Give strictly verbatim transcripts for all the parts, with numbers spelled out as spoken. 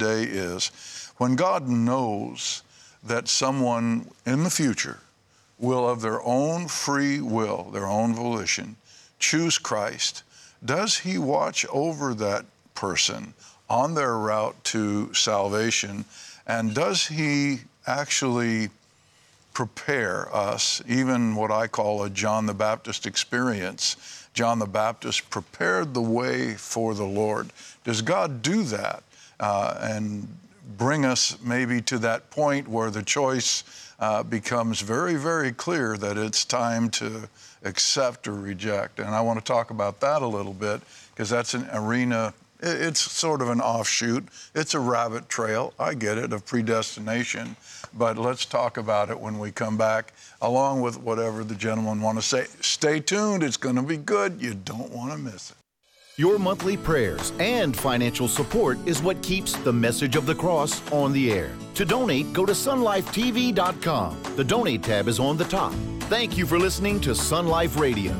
today is, when God knows that someone in the future will, of their own free will, their own volition, choose Christ, does He watch over that person on their route to salvation? And does He actually prepare us, even what I call a John the Baptist experience? John the Baptist prepared the way for the Lord. Does God do that uh, and bring us maybe to that point where the choice uh, becomes very, very clear that it's time to accept or reject? And I want to talk about that a little bit, because that's an arena. It's sort of an offshoot. It's a rabbit trail, I get it, of predestination. But let's talk about it when we come back, along with whatever the gentlemen want to say. Stay tuned. It's going to be good. You don't want to miss it. Your monthly prayers and financial support is what keeps the message of the cross on the air. To donate, go to sun life t v dot com. The Donate tab is on the top. Thank you for listening to Sun Life Radio.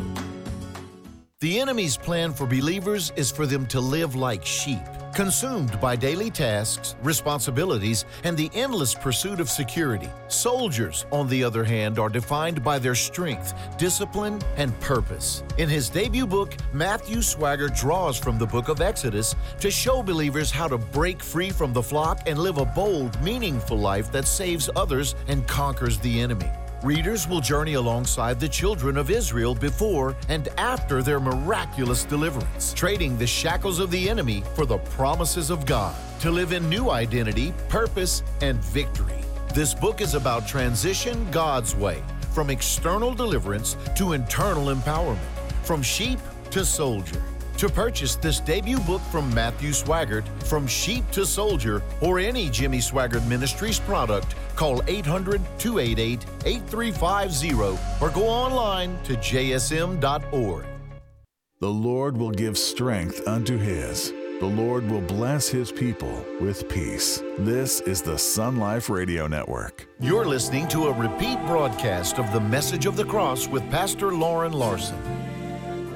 The enemy's plan for believers is for them to live like sheep, consumed by daily tasks, responsibilities, and the endless pursuit of security. Soldiers, on the other hand, are defined by their strength, discipline, and purpose. In his debut book, Matthew Swaggart draws from the book of Exodus to show believers how to break free from the flock and live a bold, meaningful life that saves others and conquers the enemy. Readers will journey alongside the children of Israel before and after their miraculous deliverance, trading the shackles of the enemy for the promises of God, to live in new identity, purpose, and victory. This book is about transition God's way, from external deliverance to internal empowerment, from sheep to soldier. To purchase this debut book from Matthew Swaggart, From Sheep to Soldier, or any Jimmy Swaggart Ministries product, call eight hundred, two eight eight, eight three five zero or go online to j s m dot org. The Lord will give strength unto His. The Lord will bless His people with peace. This is the Sun Life Radio Network. You're listening to a repeat broadcast of the Message of the Cross with Pastor Lauren Larson.